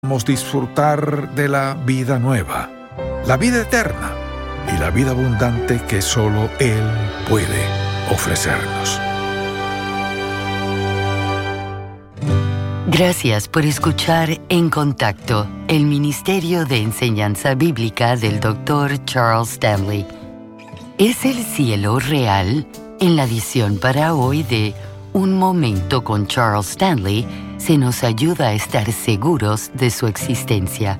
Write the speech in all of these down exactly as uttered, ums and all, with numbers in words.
Podemos disfrutar de la vida nueva, la vida eterna y la vida abundante que solo Él puede ofrecernos. Gracias por escuchar En Contacto, el Ministerio de Enseñanza Bíblica del doctor Charles Stanley. ¿Es el cielo real? En la edición para hoy de Un Momento con Charles Stanley, se nos ayuda a estar seguros de su existencia.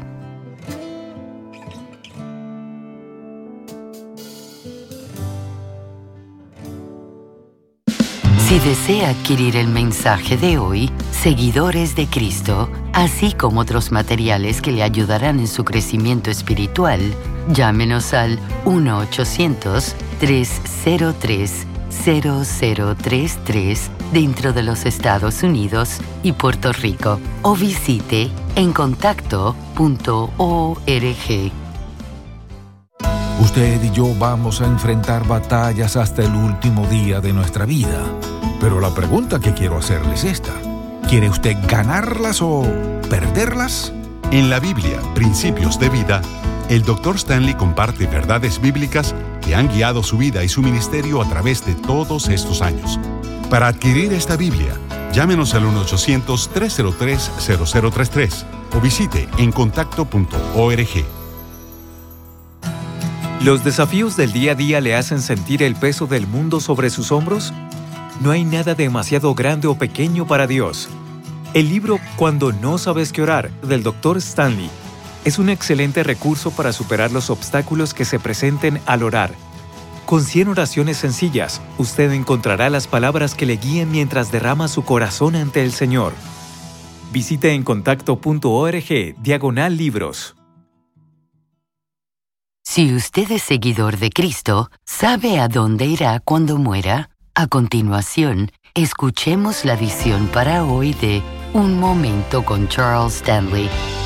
Si desea adquirir el mensaje de hoy, Seguidores de Cristo, así como otros materiales que le ayudarán en su crecimiento espiritual, llámenos al uno ochocientos, tres cero tres, cero cero tres tres dentro de los Estados Unidos y Puerto Rico o visite en contacto punto org. Usted y yo vamos a enfrentar batallas hasta el último día de nuestra vida. Pero la pregunta que quiero hacerle es esta: ¿quiere usted ganarlas o perderlas? En la Biblia, Principios de Vida, el doctor Stanley comparte verdades bíblicas que han guiado su vida y su ministerio a través de todos estos años. Para adquirir esta Biblia, llámenos al uno ochocientos, tres cero tres, cero cero tres tres o visite en contacto punto org. ¿Los desafíos del día a día le hacen sentir el peso del mundo sobre sus hombros? No hay nada demasiado grande o pequeño para Dios. El libro Cuando no sabes qué orar, del doctor Stanley, es un excelente recurso para superar los obstáculos que se presenten al orar. Con cien oraciones sencillas, usted encontrará las palabras que le guíen mientras derrama su corazón ante el Señor. Visite en contacto punto org, diagonal libros. Si usted es seguidor de Cristo, ¿sabe a dónde irá cuando muera? A continuación, escuchemos la edición para hoy de Un Momento con Charles Stanley.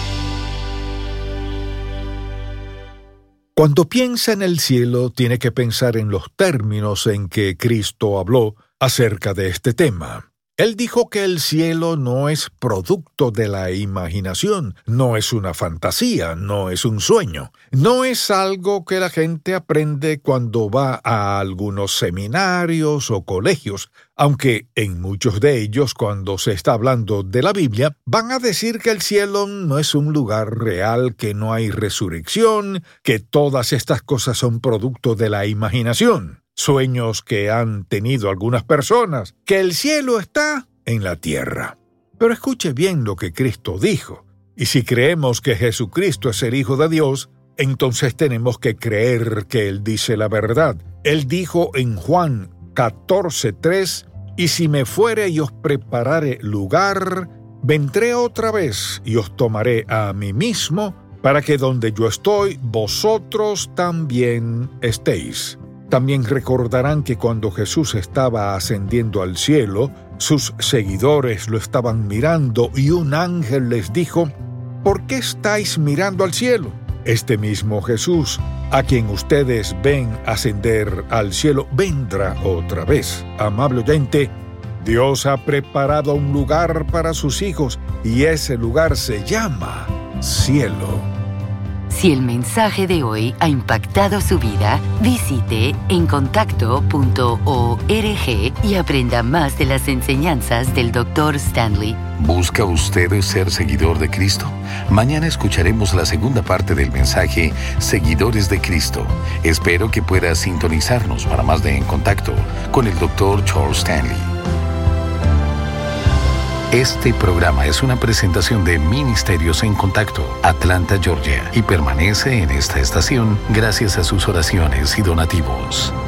Cuando piensa en el cielo, tiene que pensar en los términos en que Cristo habló acerca de este tema. Él dijo que el cielo no es producto de la imaginación, no es una fantasía, no es un sueño, no es algo que la gente aprende cuando va a algunos seminarios o colegios, aunque en muchos de ellos, cuando se está hablando de la Biblia, van a decir que el cielo no es un lugar real, que no hay resurrección, que todas estas cosas son producto de la imaginación. Sueños que han tenido algunas personas, que el cielo está en la tierra. Pero escuche bien lo que Cristo dijo. Y si creemos que Jesucristo es el Hijo de Dios, entonces tenemos que creer que Él dice la verdad. Él dijo en Juan catorce tres, «Y si me fuere y os preparare lugar, vendré otra vez y os tomaré a mí mismo, para que donde yo estoy, vosotros también estéis». También recordarán que cuando Jesús estaba ascendiendo al cielo, sus seguidores lo estaban mirando y un ángel les dijo: «¿Por qué estáis mirando al cielo? Este mismo Jesús, a quien ustedes ven ascender al cielo, vendrá otra vez». Amable oyente, Dios ha preparado un lugar para sus hijos y ese lugar se llama cielo. Si el mensaje de hoy ha impactado su vida, visite en contacto punto org y aprenda más de las enseñanzas del doctor Stanley. ¿Busca usted ser seguidor de Cristo? Mañana escucharemos la segunda parte del mensaje Seguidores de Cristo. Espero que pueda sintonizarnos para más de En Contacto con el doctor Charles Stanley. Este programa es una presentación de Ministerios en Contacto, Atlanta, Georgia, y permanece en esta estación gracias a sus oraciones y donativos.